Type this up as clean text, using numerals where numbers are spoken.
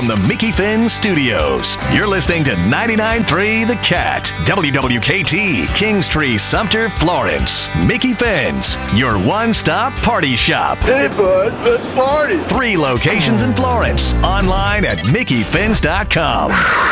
from the Mickey Finn Studios. You're listening to 99.3 The Cat, WWKT, Kingstree, Sumter, Florence. Mickey Finn's, your one-stop party shop. Hey, bud, let's party. 3 locations in Florence. Online at MickeyFinns.com.